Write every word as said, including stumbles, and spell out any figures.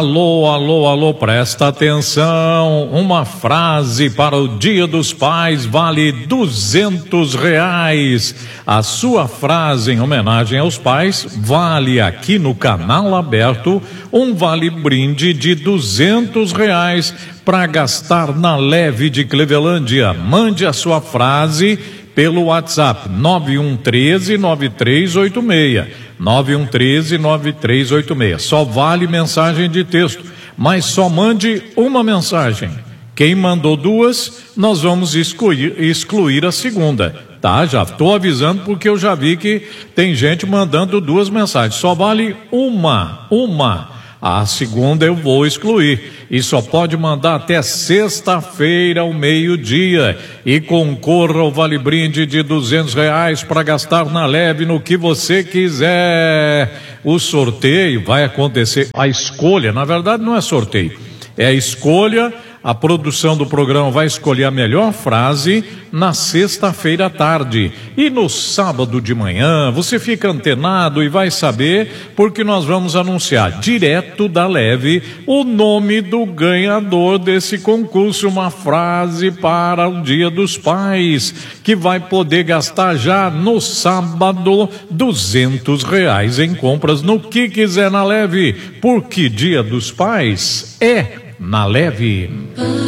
Alô, alô, alô, presta atenção. Uma frase para o Dia dos Pais vale duzentos reais. A sua frase em homenagem aos pais vale aqui no Canal Aberto um vale brinde de duzentos reais para gastar na Leve de Clevelândia. Mande a sua frase pelo WhatsApp nove um um três, nove três oito seis, nove um um três, nove três oito seis. Só vale mensagem de texto, mas só mande uma mensagem. Quem mandou duas, nós vamos excluir, excluir a segunda, tá? Já estou avisando porque eu já vi que tem gente mandando duas mensagens. Só vale uma, uma. A segunda eu vou excluir. E só pode mandar até sexta-feira ao meio-dia. E concorra ao Vale Brinde de duzentos reais para gastar na Leve no que você quiser. O sorteio vai acontecer. A escolha, na verdade, não é sorteio. É a escolha. A produção do programa vai escolher a melhor frase na sexta-feira à tarde. E no sábado de manhã, você fica antenado e vai saber, porque nós vamos anunciar direto da Leve o nome do ganhador desse concurso. Uma frase para o Dia dos Pais, que vai poder gastar já no sábado duzentos reais em compras no que quiser na Leve, porque Dia dos Pais é na Leve.